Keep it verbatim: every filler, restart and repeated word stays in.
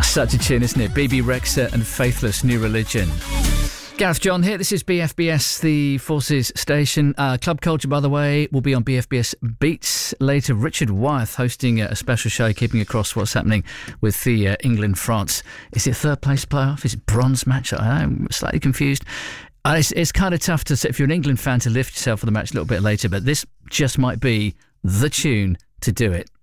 Such a tune, isn't it? B B Rexha and Faithless, New Religion. Gareth John here. This is B F B S, the Forces station. Uh, Club Culture, by the way, will be on B F B S Beats later. Richard Wyeth hosting a special show, keeping across what's happening with the uh, England-France. Is it third place playoff? Is it bronze match? I'm slightly confused. Uh, it's, it's kind of tough to say, if you're an England fan, to lift yourself for the match a little bit later, but this just might be the tune to do it.